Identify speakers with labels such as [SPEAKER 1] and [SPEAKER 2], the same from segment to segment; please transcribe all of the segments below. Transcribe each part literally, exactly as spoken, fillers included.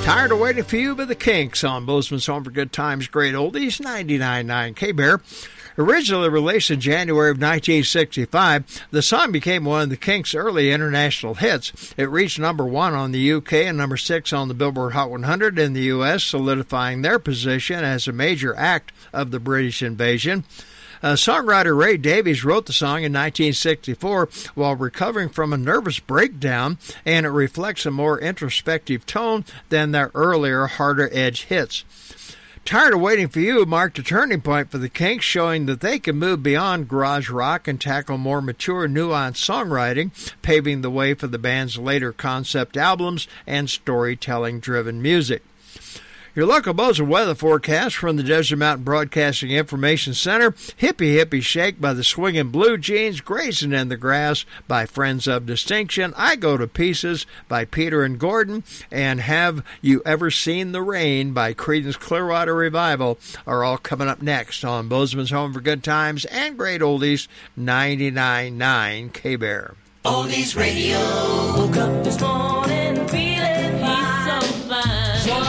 [SPEAKER 1] Tired of Waiting for You by the Kinks on Bozeman's Home for Good Times, Great Oldies, ninety-nine point nine K-Bear. Originally released in January of nineteen sixty-five, the song became one of the Kinks' early international hits. It reached number one on the U K and number six on the Billboard Hot one hundred in the U S, solidifying their position as a major act of the British invasion. Uh, songwriter Ray Davies wrote the song in nineteen sixty-four while recovering from a nervous breakdown, and it reflects a more introspective tone than their earlier, harder-edge hits. Tired of Waiting for You marked a turning point for the Kinks, showing that they can move beyond garage rock and tackle more mature, nuanced songwriting, paving the way for the band's later concept albums and storytelling-driven music. Your local Bozeman weather forecast from the Desert Mountain Broadcasting Information Center. Hippie Hippie Shake by the Swingin' Blue Jeans. Grazing in the Grass by Friends of Distinction. I Go to Pieces by Peter and Gordon. And Have You Ever Seen the Rain by Creedence Clearwater Revival are all coming up next on Bozeman's Home for Good Times and Great Oldies, ninety-nine point nine K-Bear.
[SPEAKER 2] Oldies Radio. Woke up this morning feeling fine. He's so fine.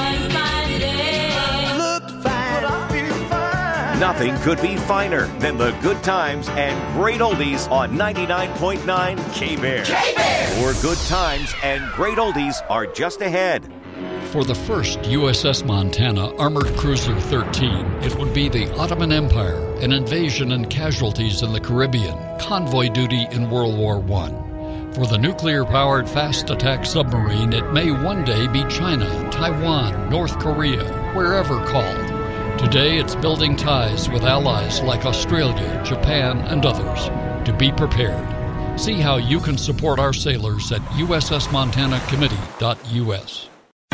[SPEAKER 3] Nothing could be finer than the good times and great oldies on ninety-nine point nine K-Bear.
[SPEAKER 2] K-Bear!
[SPEAKER 3] More good times and great oldies are just ahead.
[SPEAKER 4] For the first U S S Montana Armored Cruiser thirteen, it would be the Ottoman Empire, an invasion and casualties in the Caribbean, convoy duty in World War One. For the nuclear-powered fast attack submarine, it may one day be China, Taiwan, North Korea, wherever called. Today, it's building ties with allies like Australia, Japan, and others to be prepared. See how you can support our sailors at U S S Montana Committee dot U S.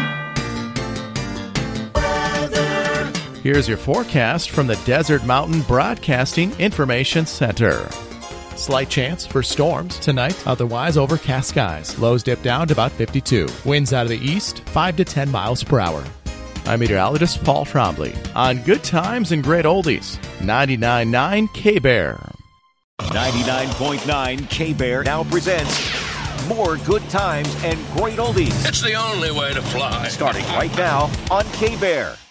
[SPEAKER 5] Here's your forecast from the Desert Mountain Broadcasting Information Center. Slight chance for storms tonight, otherwise overcast skies. Lows dip down to about fifty-two. Winds out of the east, five to ten miles per hour. I'm meteorologist Paul Trombley on Good Times and Great Oldies, ninety-nine point nine K-Bear.
[SPEAKER 3] ninety-nine point nine K-Bear now presents more good times and great oldies.
[SPEAKER 6] It's the only way to fly.
[SPEAKER 3] Starting right now on K-Bear.